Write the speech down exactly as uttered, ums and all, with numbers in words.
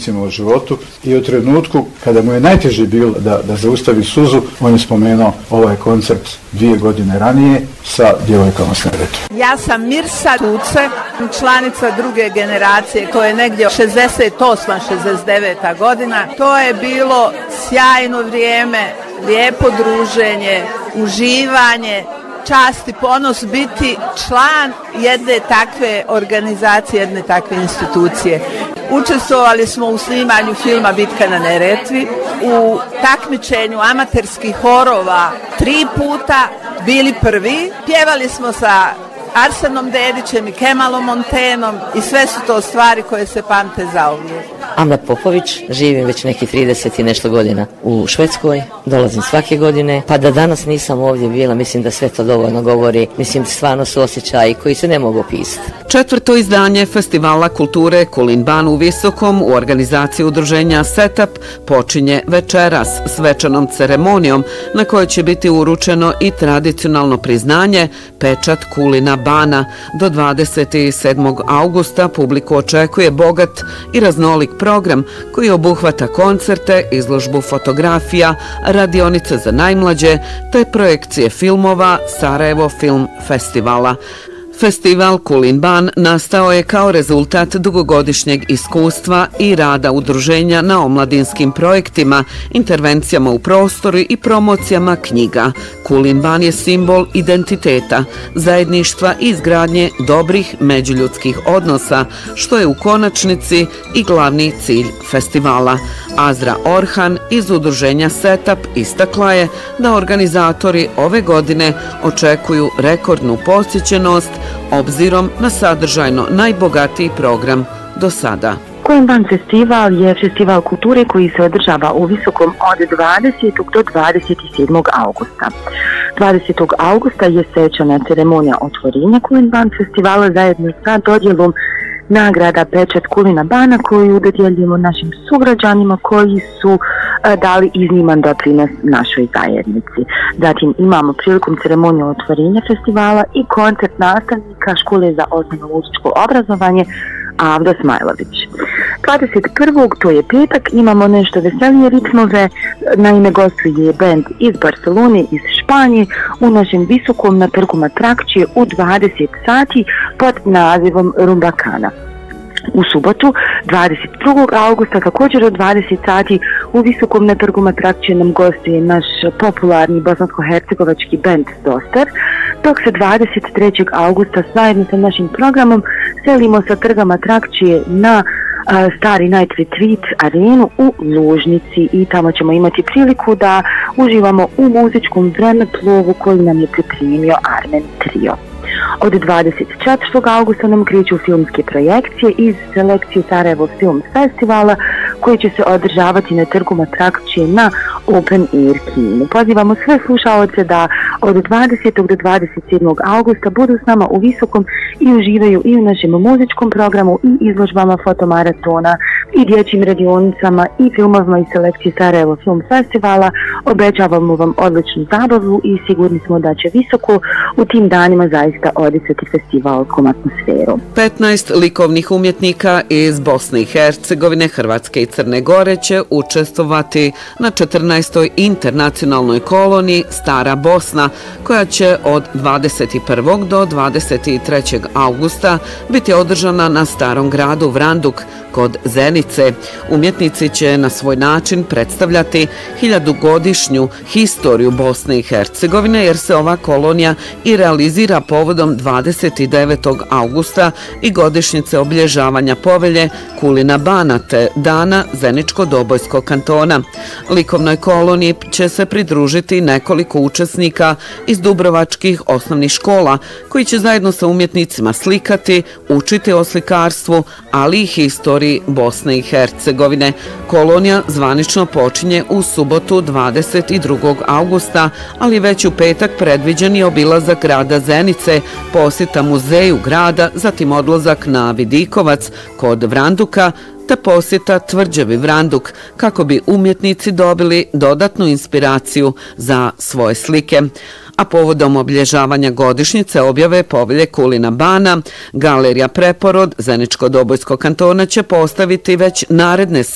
trenucima u životu i u trenutku kada mu je najteže bilo da, da zaustavi suzu, on je spomenuo ovaj koncept dvije godine ranije sa djevojkama s Neretve. Ja sam Mirsa Tuce, članica druge generacije koja je negdje šezdeset osma šezdeset deveta godina. To je bilo sjajno vrijeme, lijepo druženje, uživanje, čast i ponos biti član jedne takve organizacije, jedne takve institucije. Učestvovali smo u snimanju filma Bitka na Neretvi, u takmičenju amaterskih horova tri puta, bili prvi, pjevali smo sa Arsenom Dedićem i Kemalom Montenom i sve su to stvari koje se pamte zauvijek. Amrat Popović, živim već neki trideset i nešto godina u Švedskoj, dolazim svake godine, pa da danas nisam ovdje bila, mislim da sve to dovoljno govori, mislim da stvarno su osjećaji koji se ne mogu opisati. Četvrto izdanje Festivala kulture Kulin Ban u Visokom u organizaciji udruženja Setup počinje večeras svečanom ceremonijom na kojoj će biti uručeno i tradicionalno priznanje pečat Kulina Bana. Do dvadeset sedmog augusta publiku očekuje bogat i raznolik program koji obuhvata koncerte, izložbu fotografija, radionice za najmlađe te projekcije filmova Sarajevo Film Festivala. Festival Kulin Ban nastao je kao rezultat dugogodišnjeg iskustva i rada udruženja na omladinskim projektima, intervencijama u prostoru i promocijama knjiga. Kulin Ban je simbol identiteta, zajedništva i izgradnje dobrih međuljudskih odnosa, što je u konačnici i glavni cilj festivala. Azra Orhan iz udruženja Setup istakla je da organizatori ove godine očekuju rekordnu posjećenost obzirom na sadržajno najbogatiji program do sada. Kulin Ban festival je festival kulture koji se održava u Visokom od dvadesetog do dvadeset sedmog augusta. dvadesetog augusta je svečana ceremonija otvorenja Kulin Ban festivala zajedno sa dodjelom nagrada Pečat Kulina Bana koju dodjeljujemo našim sugrađanima koji su a, dali izniman doprinos našoj zajednici. Zatim imamo prilikom ceremonije otvorenja festivala i koncert nastavnika škole za osnovno muzičko obrazovanje Avdo Smajlović. dvadeset prvog to je petak, imamo nešto veselije ritmove, naime gostuje band iz Barcelone, iz Španije, u našem Visokom na trgu Matrakčije u dvadeset sati pod nazivom Rumbakana. U subotu, dvadeset drugog augusta, također od dvadeset sati, u Visokom na trgu Matrakčije nam gostuje naš popularni bosansko-hercegovački band Doster, dok se dvadeset trećeg augusta zajedno sa našim programom selimo sa trga Matrakčije na a, Stari Night Retreat arenu u Lužnici i tamo ćemo imati priliku da uživamo u muzičkom vremeplovu koji nam je pripremio Armen Trio. Od dvadeset četvrtog augusta nam kreću filmske projekcije iz selekcije Sarajevo Film Festivala koji će se održavati na trgu Matrakčije na Open Air kinu. Pozivamo sve slušaoce da od dvadesetog do dvadeset sedmog augusta budu s nama u Visokom i uživaju i u našem muzičkom programu i izložbama fotomaratona i dječjim radionicama i filmovima iz selekcije Sarajevo Film Festivala. Obećavamo vam odličnu zabavu i sigurni smo da će Visoko u tim danima zaista odisati festivalskom atmosferom. petnaest likovnih umjetnika iz Bosne i Hercegovine, Hrvatske i Crne Gore će učestvovati na četrnaestoj internacionalnoj koloniji Stara Bosna, koja će od dvadeset prvog do dvadeset trećeg augusta biti održana na Starom gradu Vranduk kod Zenice. Umjetnici će na svoj način predstavljati hiljadugodišnju historiju Bosne i Hercegovine, jer se ova kolonija i realizira povodom dvadeset devetog augusta i godišnjice obilježavanja povelje Kulina Bana te dana Zeničko-Dobojskog kantona. Likovnoj koloniji će se pridružiti nekoliko učesnika iz dubrovačkih osnovnih škola koji će zajedno sa umjetnicima slikati, učiti o slikarstvu, ali i historiji Bosne i Hercegovine. Kolonija zvanično počinje u subotu dvadeset drugog augusta, ali već u petak predviđen je obilazak grada Zenice, posjeta muzeju grada, zatim odlazak na Vidikovac kod Vranduka, te posjeta tvrđavi Vranduk kako bi umjetnici dobili dodatnu inspiraciju za svoje slike. A povodom obilježavanja godišnjice objave povelje Kulina Bana, Galerija Preporod Zeničko-Dobojskog kantona će postaviti već naredne